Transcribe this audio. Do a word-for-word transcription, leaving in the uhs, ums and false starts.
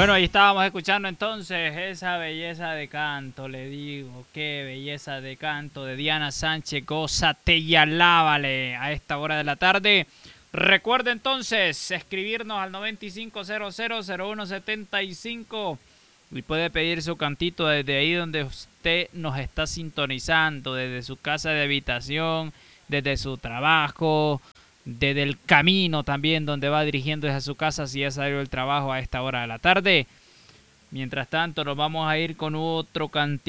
Bueno, ahí estábamos escuchando entonces esa belleza de canto, le digo, qué belleza de canto de Diana Sánchez, gózate y alábale a esta hora de la tarde. Recuerde entonces escribirnos al noventa y cinco cero cero cero uno setenta y cinco y puede pedir su cantito desde ahí donde usted nos está sintonizando, desde su casa de habitación, desde su trabajo, desde el camino también donde va dirigiéndose a su casa si ya salió del trabajo a esta hora de la tarde. Mientras tanto nos vamos a ir con otro cantito